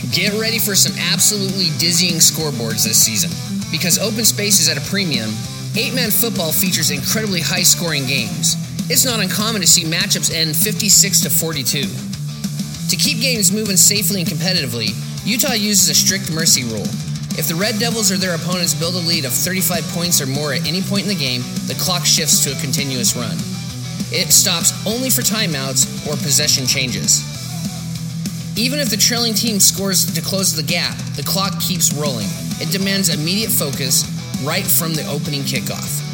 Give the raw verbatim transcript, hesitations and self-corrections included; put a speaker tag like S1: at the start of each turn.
S1: Get ready for some absolutely dizzying scoreboards this season. Because open space is at a premium, eight-man football features incredibly high-scoring games. It's not uncommon to see matchups end fifty-six to forty-two. To keep games moving safely and competitively, Utah uses a strict mercy rule. If the Red Devils or their opponents build a lead of thirty-five points or more at any point in the game, the clock shifts to a continuous run. It stops only for timeouts or possession changes. Even if the trailing team scores to close the gap, the clock keeps rolling. It demands immediate focus right from the opening kickoff.